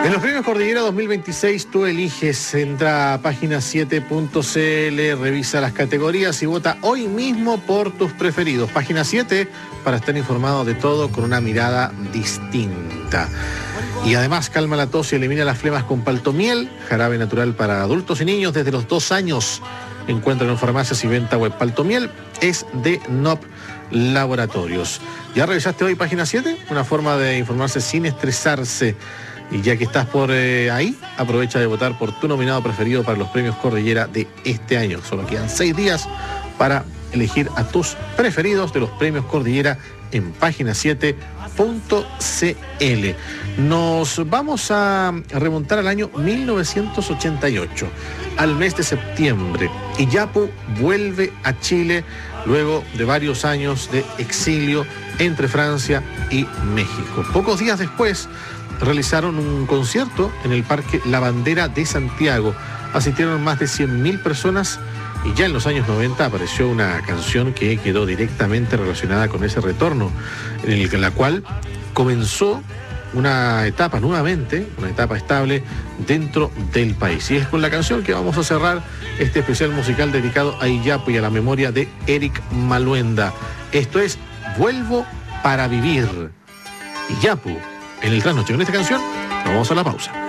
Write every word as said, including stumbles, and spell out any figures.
En los premios Cordillera dos mil veintiséis tú eliges, entra a página siete punto c l, revisa las categorías y vota hoy mismo por tus preferidos. Página siete para estar informado de todo con una mirada distinta. Y además calma la tos y elimina las flemas con Paltomiel, jarabe natural para adultos y niños desde los dos años. Encuentran en farmacias y venta web. Paltomiel es de N O P Laboratorios. ¿Ya revisaste hoy página siete? Una forma de informarse sin estresarse. Y ya que estás por eh, ahí, aprovecha de votar por tu nominado preferido para los premios Cordillera de este año. Solo quedan seis días para elegir a tus preferidos de los premios Cordillera en página siete punto c l. Nos vamos a remontar al año mil novecientos ochenta y ocho, al mes de septiembre. Iyapu vuelve a Chile luego de varios años de exilio entre Francia y México. Pocos días después realizaron un concierto en el Parque La Bandera de Santiago. Asistieron más de cien mil personas y ya en los años noventa apareció una canción que quedó directamente relacionada con ese retorno, en la cual comenzó una etapa nuevamente, una etapa estable dentro del país. Y es con la canción que vamos a cerrar este especial musical dedicado a Iyapu y a la memoria de Eric Maluenda. Esto es Vuelvo para Vivir. Iyapu en el trasnoche. Con esta canción nos vamos a la pausa.